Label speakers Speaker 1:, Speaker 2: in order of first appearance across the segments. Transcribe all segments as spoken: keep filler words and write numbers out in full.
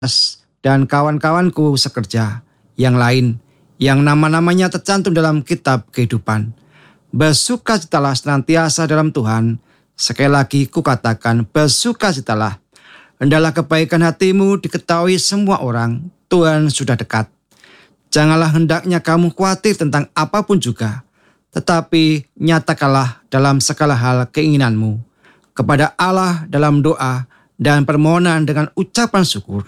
Speaker 1: dan kawan-kawanku sekerja yang lain yang nama-namanya tercantum dalam kitab kehidupan. Bersukacitalah senantiasa dalam Tuhan. Sekali lagi kukatakan, bersukacitalah. Hendaklah kebaikan hatimu diketahui semua orang. Tuhan sudah dekat. Janganlah hendaknya kamu khawatir tentang apapun juga, tetapi nyatakanlah dalam segala hal keinginanmu kepada Allah dalam doa dan permohonan dengan ucapan syukur.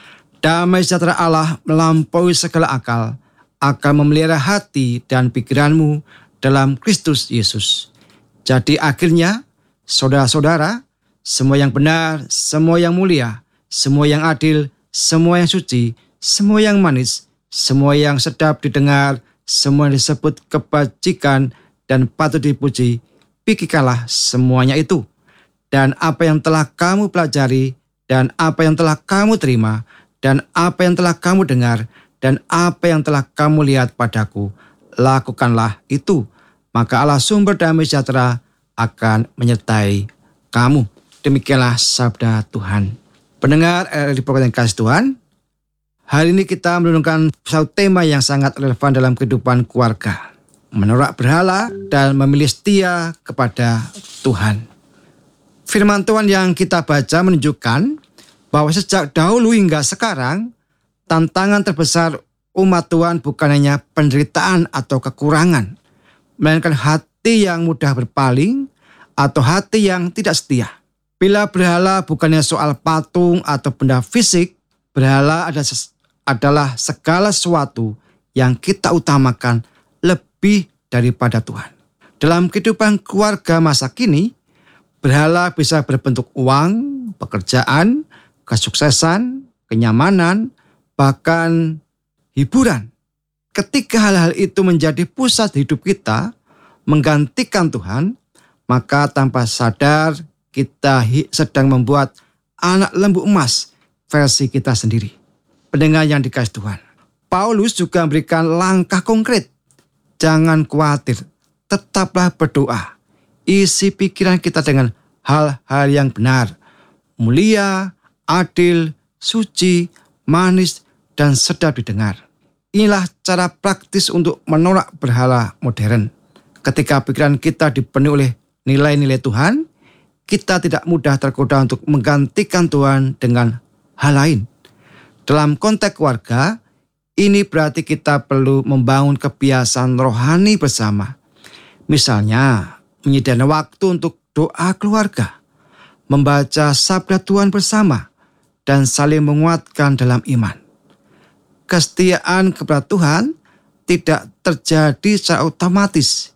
Speaker 1: Damai sejahtera Allah melampaui segala akal akan memelihara hati dan pikiranmu dalam Kristus Yesus. Jadi akhirnya, saudara-saudara, semua yang benar, semua yang mulia, semua yang adil, semua yang suci, semua yang manis, semua yang sedap didengar, semua yang disebut kebajikan dan patut dipuji, pikirkanlah semuanya itu. Dan apa yang telah kamu pelajari, dan apa yang telah kamu terima, dan apa yang telah kamu dengar, dan apa yang telah kamu lihat padaku, lakukanlah itu. Maka Allah sumber damai sejahtera akan menyertai kamu. Demikianlah sabda Tuhan. Pendengar di program kasih Tuhan, hari ini kita merenungkan satu tema yang sangat relevan dalam kehidupan keluarga. Menolak berhala dan memilih setia kepada Tuhan. Firman Tuhan yang kita baca menunjukkan bahwa sejak dahulu hingga sekarang, tantangan terbesar umat Tuhan bukan hanya penderitaan atau kekurangan, melainkan hati yang mudah berpaling atau hati yang tidak setia. Bila berhala bukannya soal patung atau benda fisik, berhala adalah segala sesuatu yang kita utamakan lebih daripada Tuhan. Dalam kehidupan keluarga masa kini, berhala bisa berbentuk uang, pekerjaan, kesuksesan, kenyamanan, bahkan hiburan. Ketika hal-hal itu menjadi pusat hidup kita, menggantikan Tuhan, maka tanpa sadar kita sedang membuat anak lembu emas versi kita sendiri. Pendengar yang dikasihi Tuhan, Paulus juga memberikan langkah konkret. Jangan khawatir, tetaplah berdoa. Isi pikiran kita dengan hal-hal yang benar, mulia, adil, suci, manis, dan sedap didengar. Inilah cara praktis untuk menolak berhala modern. Ketika pikiran kita dipenuhi oleh nilai-nilai Tuhan, kita tidak mudah tergoda untuk menggantikan Tuhan dengan hal lain. Dalam konteks keluarga, ini berarti kita perlu membangun kebiasaan rohani bersama. Misalnya, menyediakan waktu untuk doa keluarga, membaca sabda Tuhan bersama, dan saling menguatkan dalam iman. Kesetiaan kepada Tuhan tidak terjadi secara otomatis.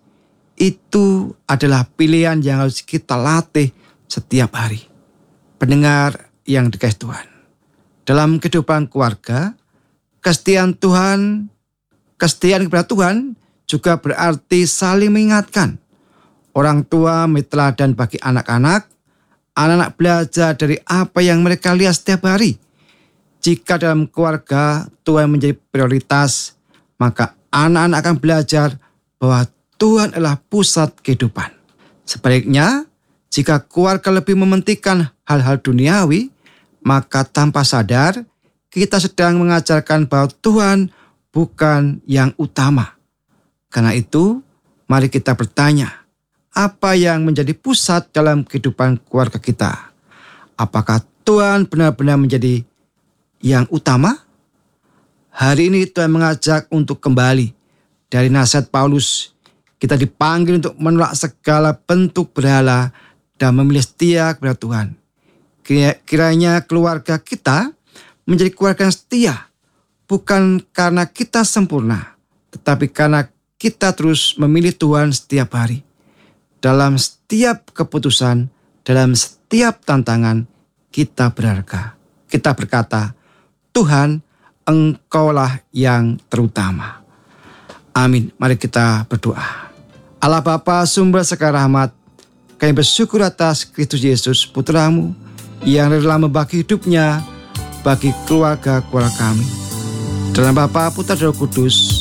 Speaker 1: Itu adalah pilihan yang harus kita latih setiap hari. Pendengar yang dikasihi Tuhan, dalam kehidupan keluarga, kesetiaan Tuhan, kesetiaan kepada Tuhan juga berarti saling mengingatkan. Orang tua menjadi teladan bagi anak-anak, anak-anak belajar dari apa yang mereka lihat setiap hari. Jika dalam keluarga Tuhan menjadi prioritas, maka anak-anak akan belajar bahwa Tuhan adalah pusat kehidupan. Sebaliknya, jika keluarga lebih mementingkan hal-hal duniawi, maka tanpa sadar kita sedang mengajarkan bahwa Tuhan bukan yang utama. Karena itu, mari kita bertanya, apa yang menjadi pusat dalam kehidupan keluarga kita? Apakah Tuhan benar-benar menjadi yang utama? Hari ini Tuhan mengajak untuk kembali dari nasihat Paulus. Kita dipanggil untuk menolak segala bentuk berhala dan memilih setia kepada Tuhan. Kiranya keluarga kita menjadi keluarga yang setia, bukan karena kita sempurna, tetapi karena kita terus memilih Tuhan setiap hari. Dalam setiap keputusan, dalam setiap tantangan, kita berharga. Kita berkata, Tuhan, Engkaulah yang terutama. Amin. Mari kita berdoa. Allah Bapa, sumber segala rahmat, kami bersyukur atas Kristus Yesus, Putra-Mu, yang rela membagi hidupnya bagi keluarga-keluarga kami. Dalam Bapa, Putra, dan Roh Kudus,